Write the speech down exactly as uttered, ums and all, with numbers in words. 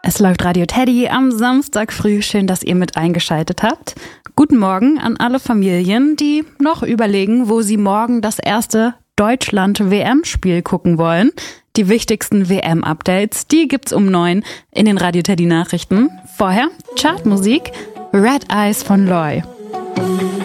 Es läuft Radio Teddy am Samstag früh. Schön, dass ihr mit eingeschaltet habt. Guten Morgen an alle Familien, die noch überlegen, wo sie morgen das erste Deutschland-W M-Spiel gucken wollen. Die wichtigsten W M-Updates, die gibt's um neun in den Radio Teddy Nachrichten. Vorher Chartmusik, Red Eyes von Loy.